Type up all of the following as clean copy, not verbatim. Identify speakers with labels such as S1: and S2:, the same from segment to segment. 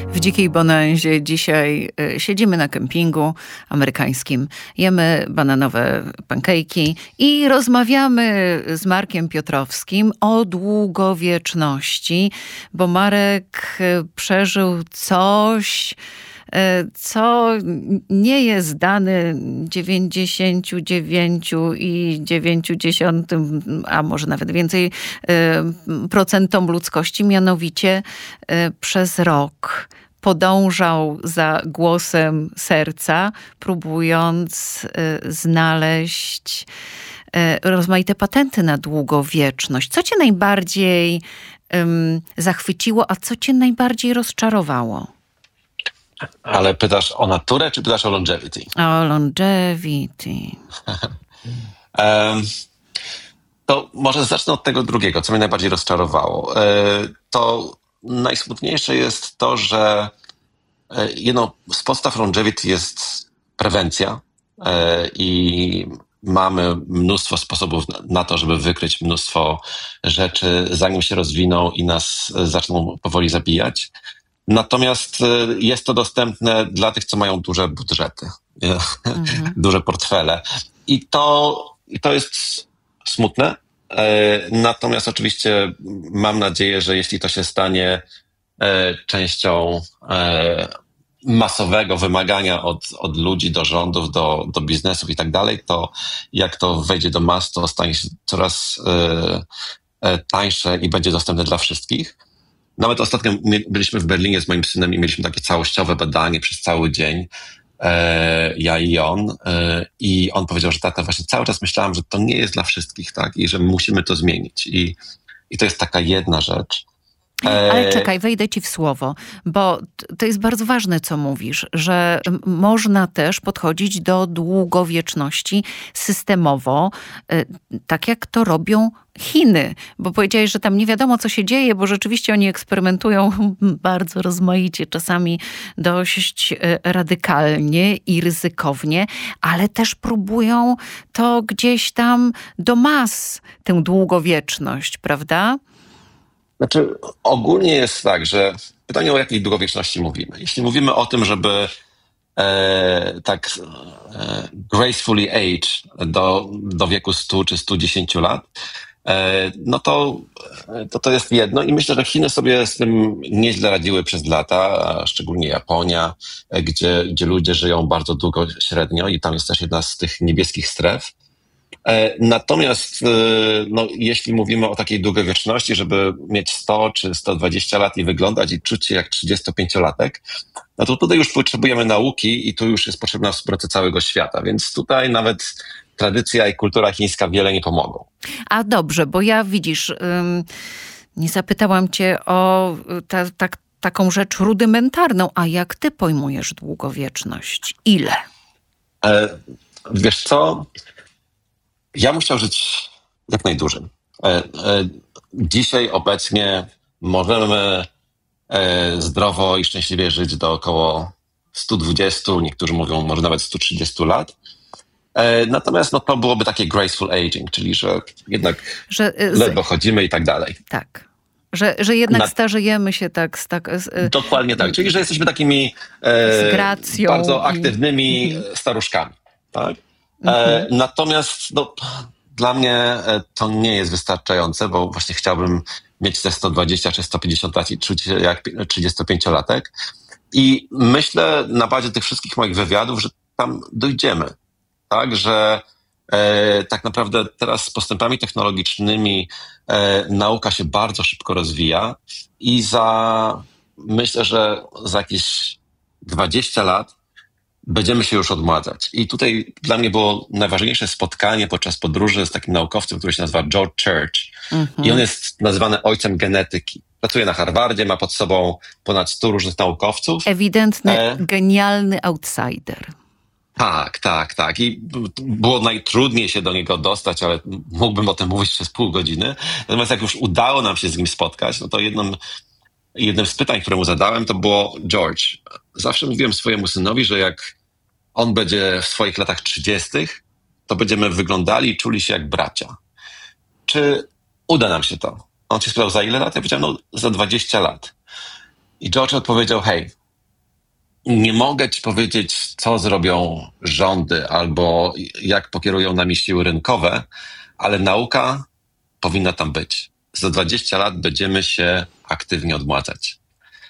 S1: w dzikiej bonanzie. Dzisiaj siedzimy na kempingu amerykańskim, jemy bananowe pancake'i i rozmawiamy z Markiem Piotrowskim o długowieczności, bo Marek przeżył coś, co nie jest dane 99,9, a może nawet więcej procentom ludzkości, mianowicie przez rok podążał za głosem serca, próbując znaleźć rozmaite patenty na długowieczność. Co cię najbardziej zachwyciło, a co cię najbardziej rozczarowało?
S2: Ale pytasz o naturę, czy pytasz o longevity?
S1: O longevity.
S2: To może zacznę od tego drugiego, co mnie najbardziej rozczarowało. To najsmutniejsze jest to, że jedną z podstaw longevity jest prewencja i mamy mnóstwo sposobów na to, żeby wykryć mnóstwo rzeczy, zanim się rozwiną i nas zaczną powoli zabijać. Natomiast jest to dostępne dla tych, co mają duże budżety, duże portfele. I to jest smutne. Natomiast oczywiście mam nadzieję, że jeśli to się stanie częścią masowego wymagania od ludzi do rządów, do biznesów i tak dalej, to jak to wejdzie do mas, to stanie się coraz tańsze i będzie dostępne dla wszystkich. Nawet ostatnio byliśmy w Berlinie z moim synem i mieliśmy takie całościowe badanie przez cały dzień, ja i on. I on powiedział, że tata, właśnie cały czas myślałem, że to nie jest dla wszystkich, tak? I że musimy to zmienić. I to jest taka jedna rzecz.
S1: Ale czekaj, wejdę ci w słowo, bo to jest bardzo ważne, co mówisz, że można też podchodzić do długowieczności systemowo, tak jak to robią Chiny, bo powiedziałeś, że tam nie wiadomo, co się dzieje, bo rzeczywiście oni eksperymentują bardzo rozmaicie, czasami dość radykalnie i ryzykownie, ale też próbują to gdzieś tam do mas, tę długowieczność, prawda?
S2: Znaczy, ogólnie jest tak, że pytanie, o jakiej długowieczności mówimy. Jeśli mówimy o tym, żeby gracefully age do wieku 100 czy 110 lat, no to jest jedno i myślę, że Chiny sobie z tym nieźle radziły przez lata, a szczególnie Japonia, gdzie ludzie żyją bardzo długo średnio i tam jest też jedna z tych niebieskich stref. Natomiast jeśli mówimy o takiej długowieczności, żeby mieć 100 czy 120 lat i wyglądać i czuć się jak 35-latek, no to tutaj już potrzebujemy nauki i tu już jest potrzebna współpraca całego świata, więc tutaj nawet tradycja i kultura chińska wiele nie pomogą.
S1: A dobrze, bo ja widzisz, nie zapytałam cię o taką rzecz rudymentarną, a jak ty pojmujesz długowieczność? Ile?
S2: Wiesz co? Ja bym chciał żyć jak najdłużej. Dzisiaj obecnie możemy zdrowo i szczęśliwie żyć do około 120, niektórzy mówią może nawet 130 lat. Natomiast to byłoby takie graceful aging, czyli że jednak ledwo chodzimy i tak dalej.
S1: Tak. Że jednak starzejemy się tak...
S2: Dokładnie tak. Czyli że jesteśmy takimi
S1: z gracją
S2: bardzo aktywnymi staruszkami. Tak? Natomiast dla mnie to nie jest wystarczające, bo właśnie chciałbym mieć te 120 czy 150 lat i czuć się jak 35-latek. I myślę na bazie tych wszystkich moich wywiadów, że tam dojdziemy. Tak, że tak naprawdę teraz z postępami technologicznymi nauka się bardzo szybko rozwija i myślę, że za jakieś 20 lat będziemy się już odmładzać. I tutaj dla mnie było najważniejsze spotkanie podczas podróży z takim naukowcem, który się nazywa George Church. I on jest nazywany ojcem genetyki. Pracuje na Harvardzie, ma pod sobą ponad 100 różnych naukowców.
S1: Ewidentny, genialny outsider.
S2: Tak. I było najtrudniej się do niego dostać, ale mógłbym o tym mówić przez pół godziny. Natomiast jak już udało nam się z nim spotkać, no to jednym z pytań, które mu zadałem, to było: George, zawsze mówiłem swojemu synowi, że jak on będzie w swoich latach 30, to będziemy wyglądali i czuli się jak bracia. Czy uda nam się to? On się spytał, za ile lat? Ja powiedziałem, za 20 lat. I George odpowiedział, hej, nie mogę ci powiedzieć, co zrobią rządy albo jak pokierują nami siły rynkowe, ale nauka powinna tam być. Za 20 lat będziemy się aktywnie odmładzać.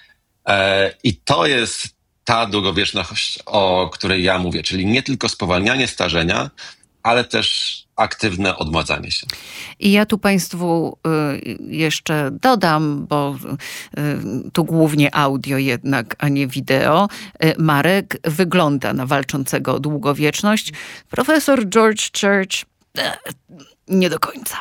S2: I to jest ta długowieczność, o której ja mówię, czyli nie tylko spowalnianie starzenia, ale też aktywne odmładzanie się.
S1: I ja tu Państwu jeszcze dodam, bo tu głównie audio jednak, a nie wideo. Marek wygląda na walczącego o długowieczność. Profesor George Church nie do końca.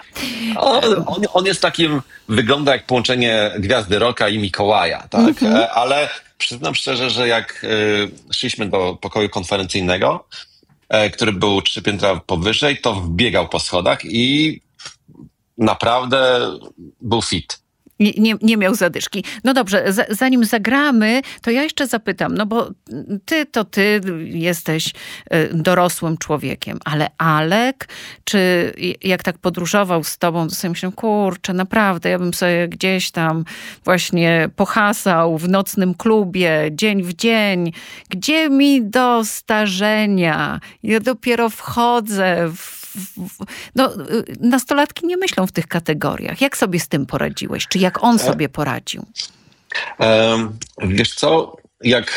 S2: On jest takim, wygląda jak połączenie Gwiazdy Rocka i Mikołaja, tak? Ale przyznam szczerze, że jak szliśmy do pokoju konferencyjnego, który był 3 piętra powyżej, to wbiegał po schodach i naprawdę był fit.
S1: Nie miał zadyszki. No dobrze, zanim zagramy, to ja jeszcze zapytam, no bo ty jesteś dorosłym człowiekiem, ale Alek, czy jak tak podróżował z tobą, to sobie myślę, kurczę, naprawdę, ja bym sobie gdzieś tam właśnie pohasał w nocnym klubie, dzień w dzień. Gdzie mi do starzenia? Ja dopiero wchodzę no, nastolatki nie myślą w tych kategoriach. Jak sobie z tym poradziłeś? Czy jak on sobie poradził?
S2: Wiesz co, jak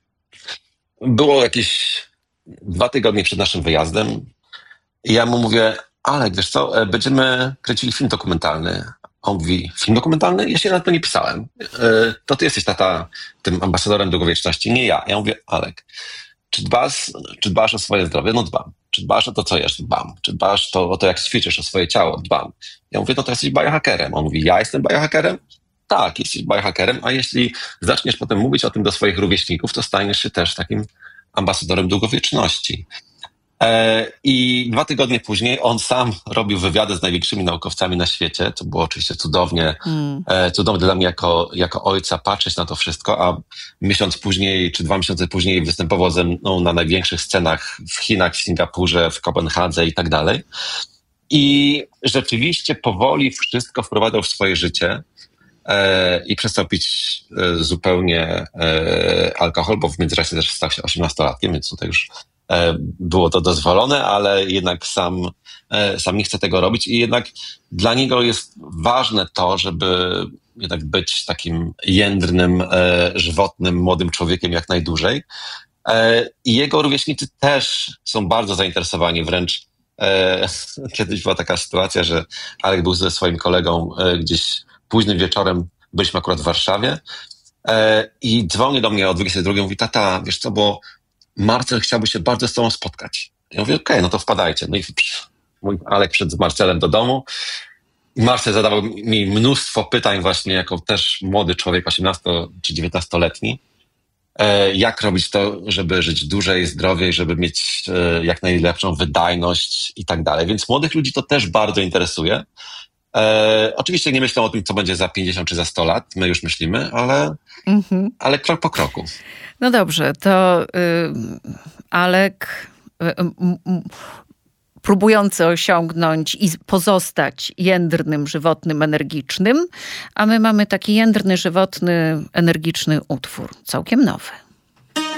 S2: było jakieś 2 tygodnie przed naszym wyjazdem, ja mu mówię, Alek, wiesz co, będziemy kręcili film dokumentalny. On mówi, film dokumentalny? Ja się na to nie pisałem. To ty jesteś tym ambasadorem długowieczności, nie ja. Ja mówię, Alek, czy dbasz o swoje zdrowie? No dbam. Czy dbasz o to, co jesz? Dbam. Czy dbasz o to, jak ćwiczysz, o swoje ciało? Dbam. Ja mówię, no to jesteś biohackerem. On mówi, ja jestem biohackerem? Tak, jesteś biohackerem, a jeśli zaczniesz potem mówić o tym do swoich rówieśników, to staniesz się też takim ambasadorem długowieczności. I 2 tygodnie później on sam robił wywiady z największymi naukowcami na świecie, co było oczywiście cudownie dla mnie jako ojca patrzeć na to wszystko, a miesiąc później, czy 2 miesiące później występował ze mną na największych scenach w Chinach, w Singapurze, w Kopenhadze i tak dalej. I rzeczywiście powoli wszystko wprowadzał w swoje życie i przestał pić zupełnie alkohol, bo w międzyczasie też stał się 18-latkiem, więc tutaj już było to dozwolone, ale jednak sam nie chce tego robić i jednak dla niego jest ważne to, żeby jednak być takim jędrnym, żywotnym, młodym człowiekiem jak najdłużej. I jego rówieśnicy też są bardzo zainteresowani, wręcz kiedyś była taka sytuacja, że Alek był ze swoim kolegą gdzieś późnym wieczorem, byliśmy akurat w Warszawie i dzwoni do mnie o 22:00, mówi, tata, wiesz co, bo Marcel chciałby się bardzo z tobą spotkać. Ja mówię, okej, no to wpadajcie. No i mój Alek wszedł z Marcelem do domu i Marcel zadawał mi mnóstwo pytań właśnie jako też młody człowiek, 18 czy 19-letni. Jak robić to, żeby żyć dłużej, zdrowiej, żeby mieć jak najlepszą wydajność i tak dalej. Więc młodych ludzi to też bardzo interesuje. Oczywiście nie myślą o tym, co będzie za 50 czy za 100 lat. My już myślimy, ale krok po kroku.
S1: No dobrze, to Alek próbujący osiągnąć i pozostać jędrnym, żywotnym, energicznym, a my mamy taki jędrny, żywotny, energiczny utwór, całkiem nowy.